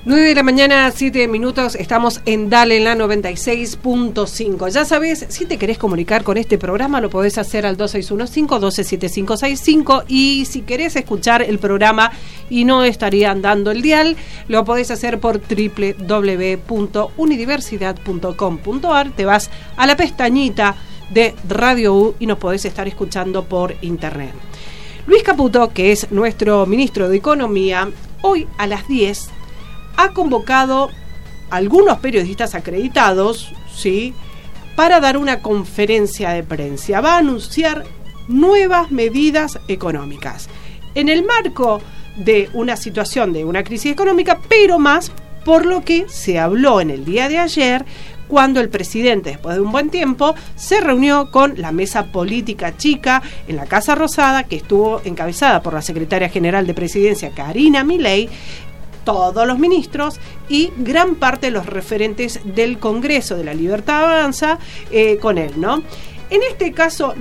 9 de la mañana, 7 minutos, estamos en Dale en la 96.5. Ya sabes, si te querés comunicar con este programa, lo podés hacer al 2615-127565, y si querés escuchar el programa y no estarían dando el dial, lo podés hacer por www.unidiversidad.com.ar, te vas a la pestañita de Radio U y nos podés estar escuchando por internet. Luis Caputo, que es nuestro ministro de Economía, hoy a las 10 ha convocado a algunos periodistas acreditados, ¿sí?, para dar una conferencia de prensa. Va a anunciar nuevas medidas económicas en el marco de una situación de una crisis económica, pero más por lo que se habló en el día de ayer, cuando el presidente, después de un buen tiempo, se reunió con la mesa política chica en la Casa Rosada, que estuvo encabezada por la secretaria general de Presidencia, Karina Milei, todos los ministros y gran parte de los referentes del Congreso de la Libertad Avanza con él, ¿no? En este caso